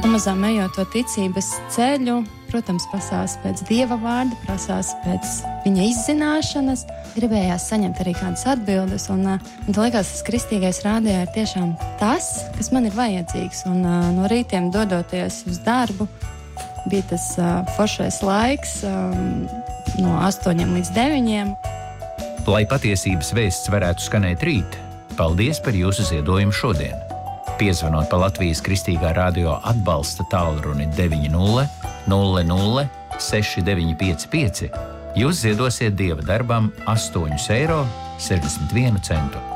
Pamazām ejot to ticības ceļu, protams, prasās pēc Dieva vārda, prasās pēc viņa izzināšanas. Gribējās saņemt arī kādas atbildes, un man liekas, tas kristīgais rādījā ir tiešām tas, kas man ir vajadzīgs. Un no rītiem dodoties uz darbu, bija tas foršais laiks no 8 līdz 9. Lai patiesības vēsts varētu skanēt rīt, paldies par jūsu ziedojumu šodien. Piezvanot pa Latvijas Kristīgā radio atbalsta tālruni 900 00 6955, jūs ziedosiet Dieva darbam 8,61 eiro.